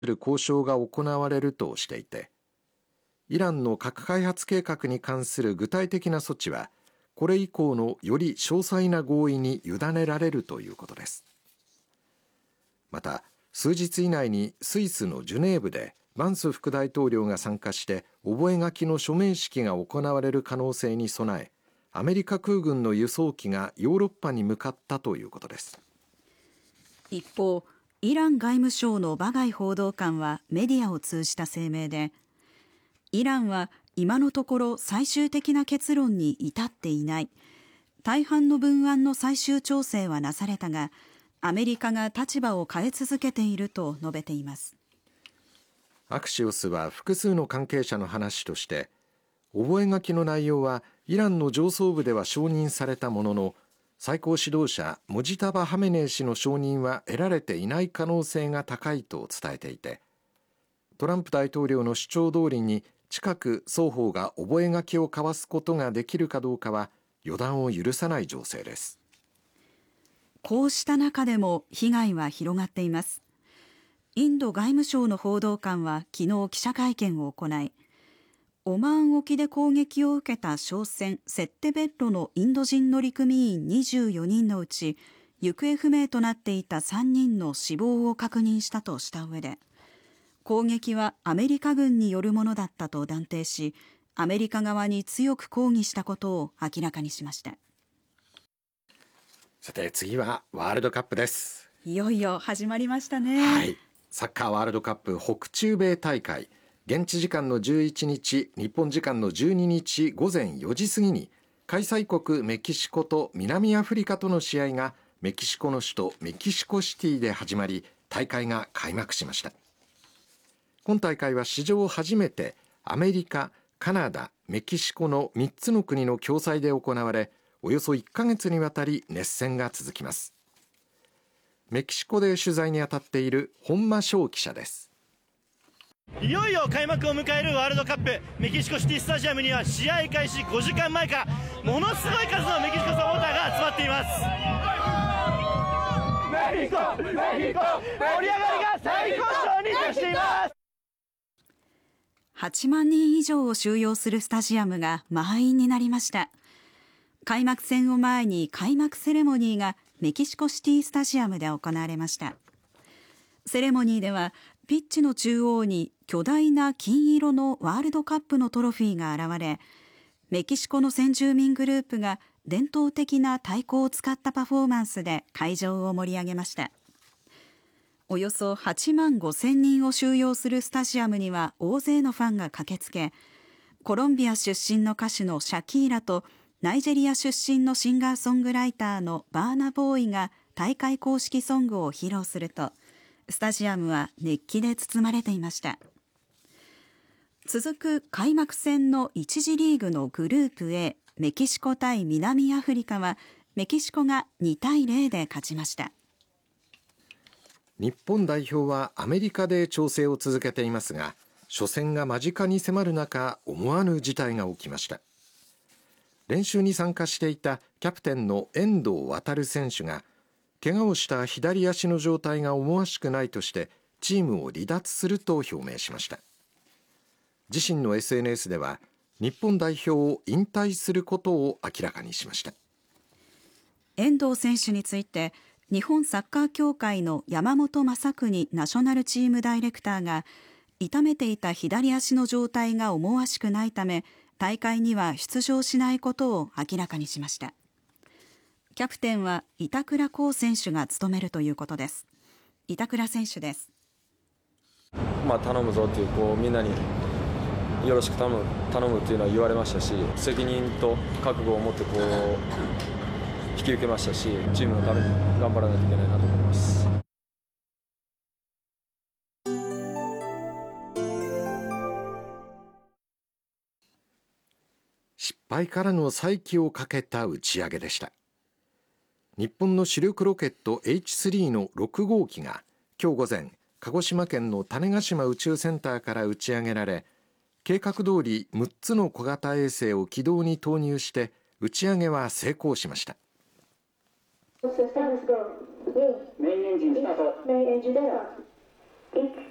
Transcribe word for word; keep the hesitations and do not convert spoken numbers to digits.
する交渉が行われるとしていて、イランの核開発計画に関する具体的な措置はこれ以降のより詳細な合意に委ねられるということです。また数日以内にスイスのジュネーブでバンス副大統領が参加して覚書の署名式が行われる可能性に備え、アメリカ空軍の輸送機がヨーロッパに向かったということです。 一方、イラン外務省のバガイ報道官はメディアを通じた声明で、イランは今のところ最終的な結論に至っていない。大半の文案の最終調整はなされたが、アメリカが立場を変え続けていると述べています。 アクシオスは複数の関係者の話として、覚書の内容はイランの上層部では承認されたものの、最高指導者モジタバ・ハメネイ氏の承認は得られていない可能性が高いと伝えていて、トランプ大統領の主張通りに近く双方が覚書を交わすことができるかどうかは予断を許さない情勢です。 こうした中でも被害は広がっています。インド外務省の報道官は昨日記者会見を行い、オマーン沖で攻撃を受けた商船セッテベッロのインド人乗組員にじゅうよにんのうち行方不明となっていたさんにんの死亡を確認したとした上で、攻撃はアメリカ軍によるものだったと断定し、アメリカ側に強く抗議したことを明らかにしました。 さて次はワールドカップです。 いよいよ始まりましたね。 はい、サッカーワールドカップ北中米大会、現地時間のじゅういちにち、日本時間のじゅうににち午前よじ過ぎに開催国メキシコと南アフリカとの試合がメキシコの首都メキシコシティで始まり、大会が開幕しました。今大会は史上初めてアメリカ、カナダ、メキシコのみっつの国の共催で行われ、およそいっかげつにわたり熱戦が続きます。メキシコで取材に当たっている本間翔記者です。 いよいよ開幕を迎えるワールドカップ、メキシコシティスタジアムには試合開始ごじかんまえからものすごい数のメキシコサポーターが集まっています。メキシコ、メキシコ、盛り上がりが最高潮に達しています。 はちまんにん以上を収容するスタジアムが満員になりました。開幕戦を前に開幕セレモニーがメキシコシティスタジアムで行われました。セレモニーではピッチの中央に巨大な金色のワールドカップのトロフィーが現れ、メキシコの先住民グループが伝統的な太鼓を使ったパフォーマンスで会場を盛り上げました。およそはちまんごせんにんを収容するスタジアムには大勢のファンが駆けつけ、コロンビア出身の歌手のシャキーラとナイジェリア出身のシンガーソングライターのバーナボーイが大会公式ソングを披露すると、スタジアムは熱気で包まれていました。続く開幕戦のいち次リーグのグループ A、 メキシコ対南アフリカはメキシコがにたいゼロで勝ちました。 日本代表はアメリカで調整を続けていますが、初戦が間近に迫る中、思わぬ事態が起きました。練習に参加していたキャプテンの遠藤航選手が怪我をした左足の状態が思わしくないとしてチームを離脱すると表明しました。自身の エスエヌエス では日本代表を引退することを明らかにしました。 遠藤選手について日本サッカー協会の山本昌邦ナショナルチームダイレクターが、痛めていた左足の状態が思わしくないため大会には出場しないことを明らかにしました。キャプテンは板倉滉選手が務めるということです。板倉選手です。 まあ、頼むぞっていう、こうみんなによろしく頼む頼むっていうのは言われましたし、責任と覚悟を持ってこう引き受けましたし、チームのために頑張らないといけないなと思います。 失敗からの再起をかけた打ち上げでした。日本の主力ロケット エイチスリー のろくごうきが今日午前、鹿児島県の種子島宇宙センターから打ち上げられ、計画通りむっつの小型衛星を軌道に投入して打ち上げは成功しました。メインエンジンスタート。